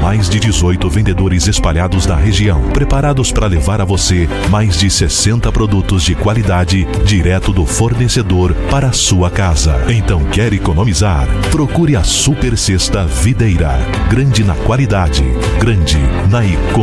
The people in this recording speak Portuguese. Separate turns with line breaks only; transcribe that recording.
mais de 18 vendedores espalhados na região, preparados para levar a você mais de 60 produtos de qualidade direto do fornecedor para a sua casa. Então, quer economizar? Procure a Super Sexta Videira. Grande na qualidade, grande na economia.